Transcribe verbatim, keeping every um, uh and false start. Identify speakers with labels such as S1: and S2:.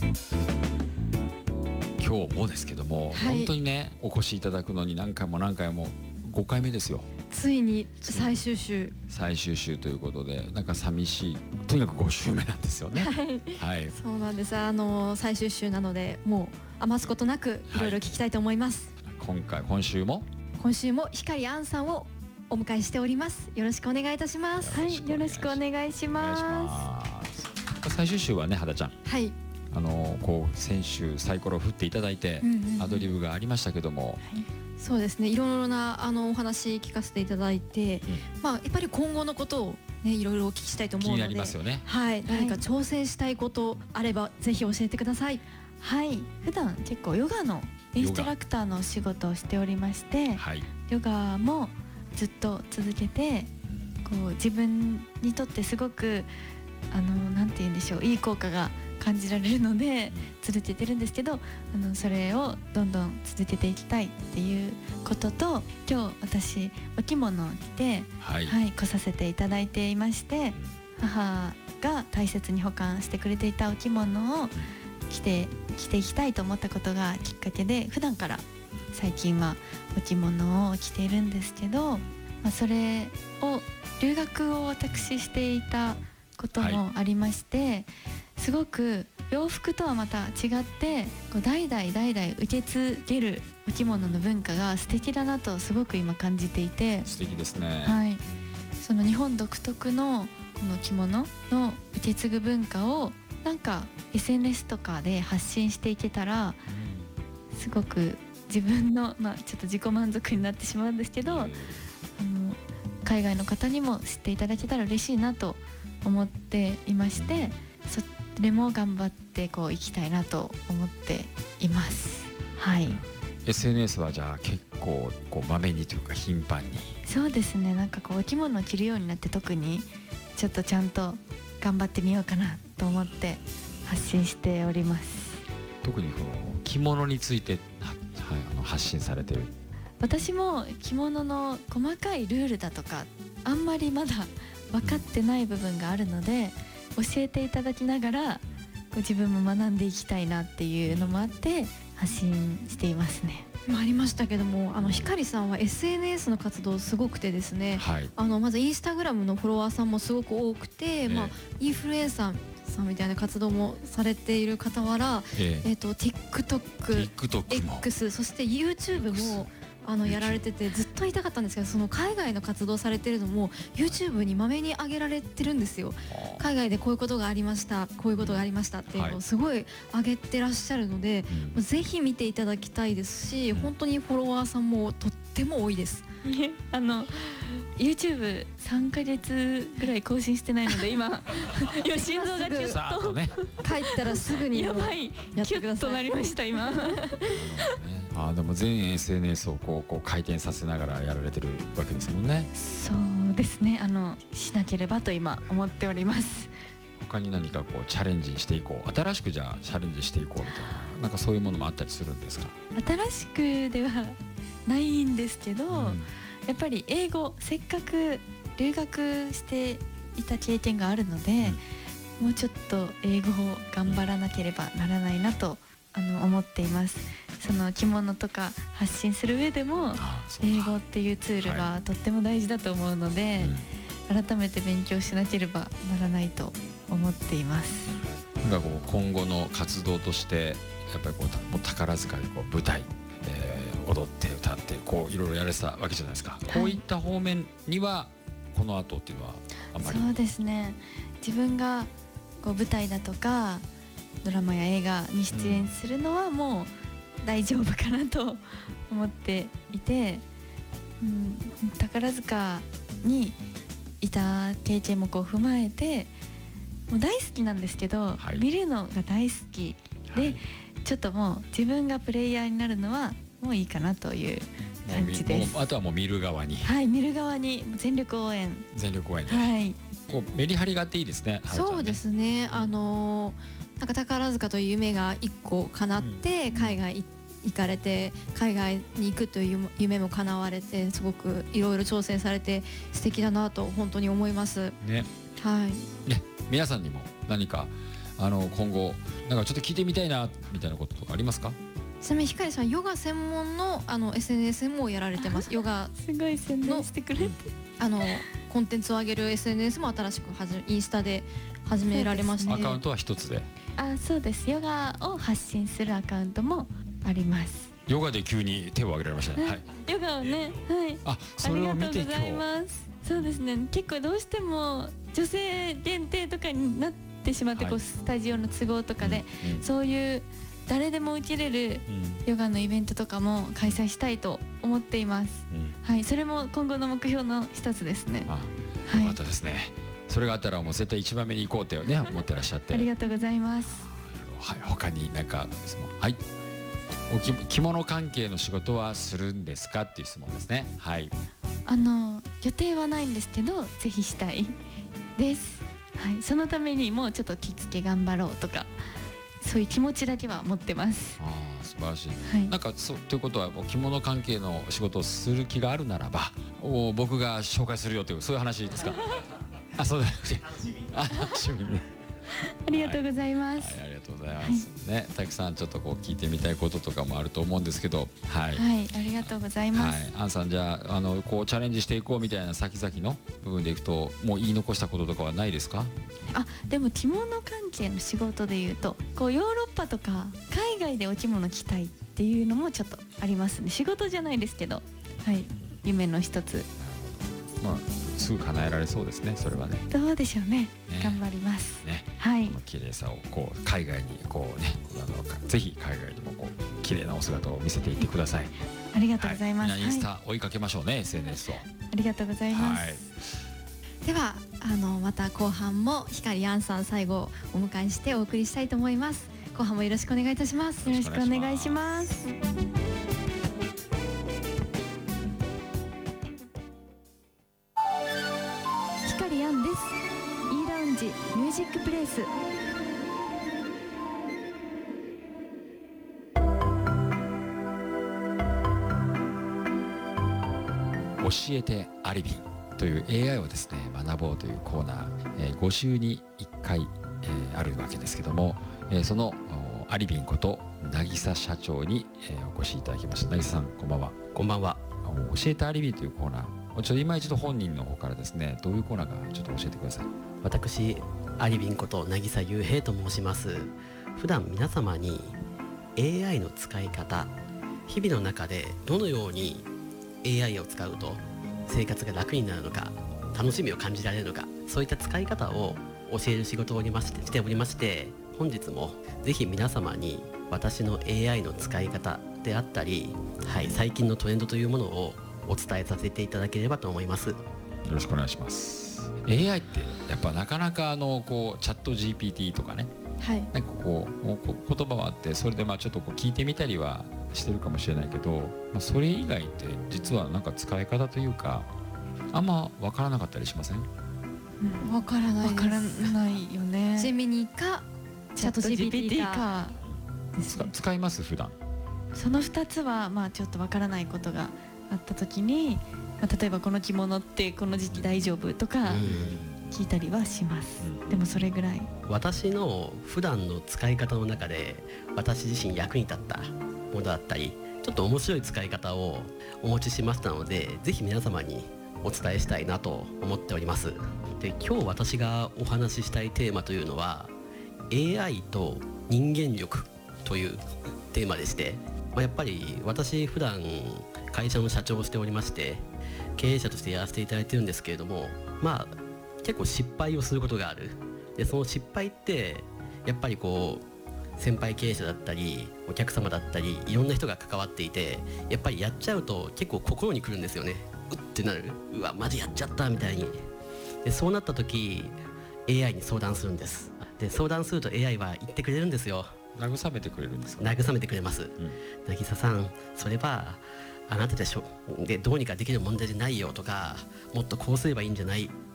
S1: 今日もですけども、はい、本当にねお越しいただくのに何回も何回もごかいめですよ。
S2: ついに最終週
S1: 最終週ということで、なんか寂しい、とにかくご週目なんですよね。
S2: はい、はい、そうなんです。あの最終週なのでもう余すことなくいろいろ聞きたいと思います。
S1: はい、今回今週も
S2: 今週も光杏さんをお迎えしております。よろしくお願いいたします。
S3: はい、よろしくお願いします。
S1: 最終週はね、はだちゃん、
S2: はい、あ
S1: のこう先週サイコロを振っていただいて、うんうんうん、アドリブがありましたけども、はい、
S2: そうですね、いろいろなあのお話聞かせていただいて、うん、まあやっぱり今後のことをねいろいろお聞きしたいと思うので、
S1: 気になりますよね。
S2: はい、何か挑戦したいことあればぜひ教えてください。
S3: はい、普段結構ヨガのインストラクターのお仕事をしておりまして、はい、ヨガもずっと続けて、こう自分にとってすごくあのなんて言うんでしょう、いい効果が感じられるので続けてるんですけど、あのそれをどんどん続けていきたいっていうことと、今日私お着物を着て、はいはい、来させていただいていまして、母が大切に保管してくれていたお着物を着て着ていきたいと思ったことがきっかけで、普段から最近はお着物を着ているんですけど、まあ、それを留学を私していたこともありまして、はい、すごく洋服とはまた違ってこう代々代々受け継げるお着物の文化が素敵だなとすごく今感じていて、
S1: 素敵ですね。
S3: はい、その日本独特のこの着物の受け継ぐ文化をなんか エスエヌエス とかで発信していけたら、すごく自分の、まあ、ちょっと自己満足になってしまうんですけど、あの海外の方にも知っていただけたら嬉しいなと思っていまして、それも頑張ってこういきたいなと思っています。はい。
S1: エスエヌエス はじゃあ結構こうまめにというか頻繁に。
S3: そうですね。なんかこうお着物を着るようになって特にちょっとちゃんと頑張ってみようかなと思って発信しております。
S1: 特にこの着物について、はい、あの発信されてる。
S3: 私も着物の細かいルールだとかあんまりまだ分かってない部分があるので、うん、教えていただきながらこう自分も学んでいきたいなっていうのもあって発信していますね。
S2: ありましたけども、あの光さんは エスエヌエス の活動すごくてですね、はい、あのまずインスタグラムのフォロワーさんもすごく多くて、えーまあ、インフルエンサーさんみたいな活動もされている傍ら、えーえーと TikTok、X、そして YouTube もあのやられてて、ずっと言いたかったんですけど、その海外の活動されてるのも YouTube にまめに上げられてるんですよ。海外でこういうことがありました、こういうことがありましたっていうのをすごい上げてらっしゃるので、はい、ぜひ見ていただきたいですし、本当にフォロワーさんもとっても多いです。
S3: あの YouTube さんかげつぐらい更新してないので今今心臓がキュッと、ね、
S2: 帰ったらすぐに
S3: やばいキュッとなりました今。
S1: あ、でも全 エスエヌエス をこうこう回転させながらやられてるわけですもんね。
S3: そうですね、あのしなければと今思っております。
S1: 他に何かこうチャレンジしていこう、新しくじゃあチャレンジしていこうみたいな、なんかそういうものもあったりするんですか？
S3: 新しくではないんですけど、うん、やっぱり英語せっかく留学していた経験があるので、うん、もうちょっと英語を頑張らなければならないなとあの思っています。その着物とか発信する上でも英語っていうツールがとっても大事だと思うので、はい、改めて勉強しなければならないと思っています。
S1: なんかこう今後の活動としてやっぱりこう宝塚でこう舞台、えー、踊って歌ってこういろいろやられてたわけじゃないですか、はい、こういった方面にはこの後っていうのはあんまり。
S3: そうですね、自分がこう舞台だとかドラマや映画に出演するのはもう大丈夫かなと思っていて、うん、宝塚にいた経験もこう踏まえてもう大好きなんですけど、はい、見るのが大好きで、はい、ちょっともう自分がプレイヤーになるのはもういいかなという感じです。
S1: あとはもう見る側に、
S3: はい、見る側に全力応援
S1: 全力応援で、
S3: はい、
S1: こうメリハリがあっていいですね。
S2: そうですね、あのーなんか宝塚という夢が一個叶って海外行かれて、海外に行くという夢も叶われて、すごくいろいろ挑戦されて素敵だなと本当に思います。
S1: ね、
S2: はい。
S1: ね、皆さんにも何かあの今後なんかちょっと聞いてみたいなみたいなこととかありますか？
S2: ちなみにひかりさんヨガ専門のあの エスエヌエス もやられてます。ヨガ
S3: すごい宣伝してくれて
S2: あのコンテンツを上げる エスエヌエス も新しくはじインスタで始められまして、
S1: アカウントは一つで。
S3: あ、そうです。ヨガを発信するアカウントもあります。
S1: ヨガで急に手を挙げられましたね。はい。
S3: ヨガをね、はい。
S1: あ、それを見て今日。ありがとうござい
S3: ます。そうですね。結構どうしても女性限定とかになってしまって、はい、こうスタジオの都合とかで、うんうん、そういう誰でも受けれるヨガのイベントとかも開催したいと思っています。うん、はい。それも今後の目標の一つですね。
S1: あ、よかったですね。はい、それがあったらもう絶対一番目に行こうってね思ってらっしゃって。
S3: ありがとうございます。
S1: はい。他になんかはい。おき着物関係の仕事はするんですかっていう質問ですね。はい。
S3: あの予定はないんですけどぜひしたいです。はい。そのためにもうちょっと着付け頑張ろうとかそういう気持ちだけは持ってます。
S1: ああ、素晴らしい。はい、なんかそうということは着物関係の仕事をする気があるならば、お僕が紹介するよというそういう話ですか。あ、そうだ。あ、楽しみに。
S3: ありがとうございます。
S1: はい、はい、ありがとうございます。はい、ね、たくさんちょっとこう聞いてみたいこととかもあると思うんですけど、はい。
S3: はい、ありがとうございます。
S1: はい、アンさんじゃああのこうチャレンジしていこうみたいな先々の部分でいくともう言い残したこととかはないですか？
S3: あ、でも着物関係の仕事でいうと、こうヨーロッパとか海外でお着物着たいっていうのもちょっとありますね。仕事じゃないですけど、はい、夢の一つ。
S1: まあすぐ叶えられそうですね。それはね。
S3: どうでしょうね。
S1: ね、
S3: 頑張ります。
S1: ね、
S3: はい。
S1: 綺麗さをこう海外にこうね、あのぜひ海外にもこう綺麗なお姿を見せていってください。
S3: ありがとうございます。
S1: はい、みんなインスタ追いかけましょうね、はい、エスエヌエス を。
S3: ありがとうございます。はい、
S2: ではあのまた後半もひかりあんさん最後お迎えしてお送りしたいと思います。後半もよろしくお願いいたします。
S3: よろしくお願いします。ひかりあんです。Eラウンジミュージックプレイス。
S1: 教えてアリビンという エーアイ をですね学ぼうというコーナー、えー、ご週にいっかい、えー、あるわけですけども、えー、そのアリビンこと渚社長に、えー、お越しいただきました。渚さん、こんばんは。
S4: こんばんは。
S1: 教えてアリビンというコーナー、ちょっと今一度本人の方からですねどういうコーナーかちょっと教えてください。
S4: 私アリビンこと渚雄平と申します。普段皆様に エーアイ の使い方、日々の中でどのように エーアイ を使うと生活が楽になるのか、楽しみを感じられるのか、そういった使い方を教える仕事をおりましてしておりまして本日もぜひ皆様に私の エーアイ の使い方であったり、はい、最近のトレンドというものをお伝えさせていただければと思います。よ
S1: ろしくお願いします。 エーアイ ってやっぱなかなかあのこうチャット ジーピーティー とかね、はい、なんかこうもう言葉はあってそれでまあちょっとこう聞いてみたりはしてるかもしれないけど、まあ、それ以外って実はなんか使い方というかあんま分からなかったりしません？
S2: うん、分からないです。
S3: 分からないよね。
S2: ジェミニかチャット ジーピーティー か
S1: ですね。使います普段？
S3: そのふたつはまあちょっと分からないことがあった時に、まあ、例えばこの着物ってこの時期大丈夫とか聞いたりはします。でもそれぐらい。
S4: 私の普段の使い方の中で私自身役に立ったものだったりちょっと面白い使い方をお持ちしましたのでぜひ皆様にお伝えしたいなと思っております。で、今日私がお話ししたいテーマというのは エーアイ と人間力というテーマでして、まあ、やっぱり私普段会社の社長をしておりまして経営者としてやらせていただいてるんですけれども、まあ結構失敗をすることがある。でその失敗ってやっぱりこう先輩経営者だったりお客様だったりいろんな人が関わっていてやっぱりやっちゃうと結構心にくるんですよね。うってなる、うわマジやっちゃったみたいに。でそうなった時 エーアイ に相談するんです。で相談すると エーアイ は言ってくれるんですよ。
S1: 慰めてくれるんですか？
S4: 慰めてくれます、うん、渚さんそれはあなたでしょでどうにかできる問題じゃないよとかもっとこうすればいいんじゃない